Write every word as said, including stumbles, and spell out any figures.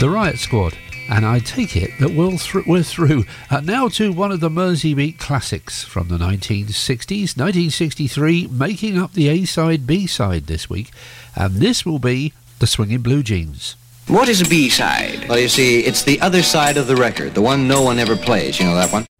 The Riot Squad, and I take it that we'll th- we're through. Uh, now to one of the Merseybeat classics from the nineteen sixties, nineteen sixty-three, making up the A-side, B-side this week, and this will be the Swingin' Blue Jeans. What is a B-side? Well, you see, it's the other side of the record, the one no one ever plays. You know that one?